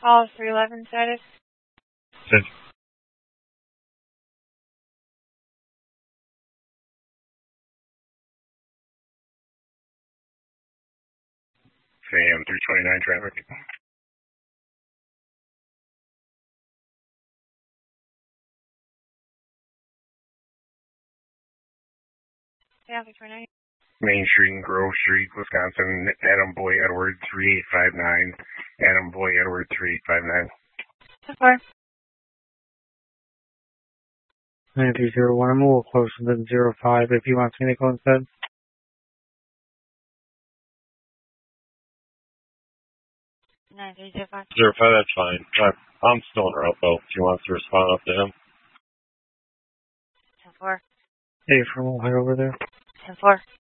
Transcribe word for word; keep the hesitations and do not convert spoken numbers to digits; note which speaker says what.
Speaker 1: Call three eleven status.
Speaker 2: Send. Sam three twenty-nine traffic.
Speaker 1: Yeah, three twenty-nine.
Speaker 2: Main Street and Grove Street, Wisconsin. Adam Boy Edward three eight five nine. Adam Boy Edward three eight five nine.
Speaker 1: ten four.
Speaker 3: nine three zero one, I'm a little closer than zero five if you want me to go instead.
Speaker 1: nine three zero five.
Speaker 2: Zero five, that's fine. I'm, I'm still in route though. If you want to respond up to him.
Speaker 1: ten four.
Speaker 3: Hey, from Ohio over there.
Speaker 1: ten four.